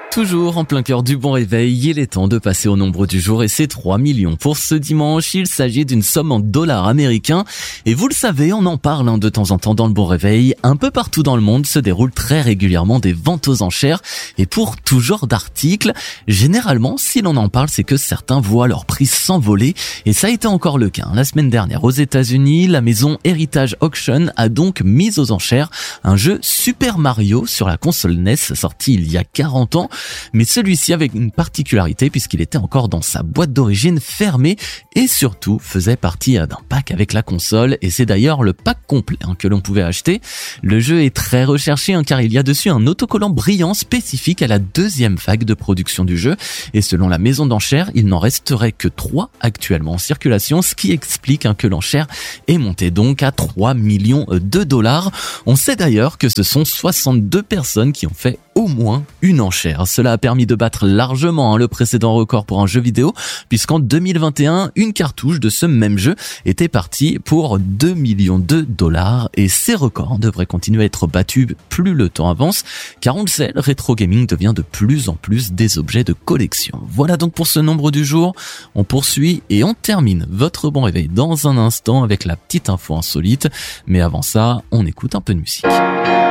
Toujours en plein cœur du bon réveil, il est temps de passer au nombre du jour et c'est 3 millions. Pour ce dimanche, il s'agit d'une somme en dollars américains. Et vous le savez, on en parle de temps en temps dans le bon réveil. Un peu partout dans le monde se déroulent très régulièrement des ventes aux enchères. Et pour tout genre d'articles, généralement, si l'on en parle, c'est que certains voient leur prix s'envoler. Et ça a été encore le cas. La semaine dernière, aux États-Unis, la maison Heritage Auction a donc mis aux enchères un jeu Super Mario sur la console NES, sorti il y a 40 ans. Mais celui-ci avait une particularité puisqu'il était encore dans sa boîte d'origine fermée et surtout faisait partie d'un pack avec la console et c'est d'ailleurs le pack complet que l'on pouvait acheter. Le jeu est très recherché car il y a dessus un autocollant brillant spécifique à la deuxième vague de production du jeu et selon la maison d'enchères, il n'en resterait que 3 actuellement en circulation, ce qui explique que l'enchère est montée donc à 3 millions de dollars. On sait d'ailleurs que ce sont 62 personnes qui ont fait au moins une enchère. Cela a permis de battre largement le précédent record pour un jeu vidéo, puisqu'en 2021, une cartouche de ce même jeu était partie pour 2 millions de dollars et ces records devraient continuer à être battus plus le temps avance, car on le sait, le rétro gaming devient de plus en plus des objets de collection. Voilà donc pour ce nombre du jour. On poursuit et on termine votre bon réveil dans un instant avec la petite info insolite, mais avant ça, on écoute un peu de musique.